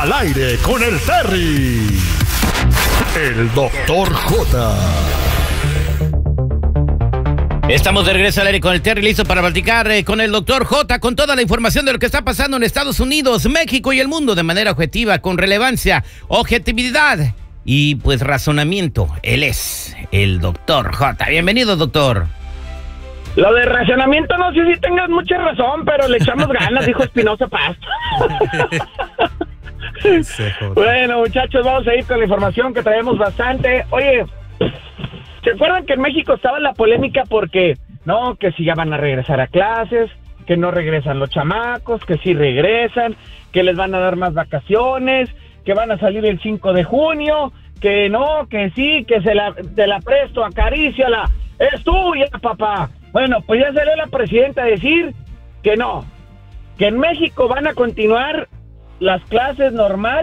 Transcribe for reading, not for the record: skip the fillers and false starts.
Al aire con el Terry. El Dr. J. Estamos de regreso al aire con el Terry, listo para platicar con el Dr. J, con toda la información de lo que está pasando en Estados Unidos, México y el mundo de manera objetiva, con relevancia, objetividad y pues razonamiento. Él es el Dr. J. Bienvenido, doctor. Lo de racionamiento no sé si tengas mucha razón, pero le echamos ganas, dijo Espinosa Paz. Bueno, muchachos, vamos a ir con la información que traemos bastante. Oye, ¿se acuerdan que en México estaba la polémica porque, no, que si ya van a regresar a clases, que no regresan los chamacos, que sí regresan, que les van a dar más vacaciones, que van a salir el 5 de junio, que no, que sí, que te la presto, acaríciala, es tuya, papá? Bueno, pues ya salió la presidenta a decir que no, que en México van a continuar las clases normales